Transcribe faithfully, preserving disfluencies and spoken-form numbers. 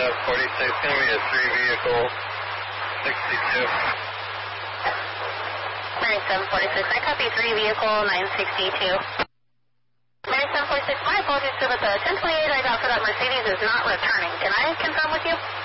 forty-six, going to be a three vehicle, sixty-two. ninety-seven forty-six, I copy three vehicle, nine sixty-two. ninety-seven forty-six, my apologies, so that the ten twenty-eight I got for that Mercedes is not returning. Can I confirm with you?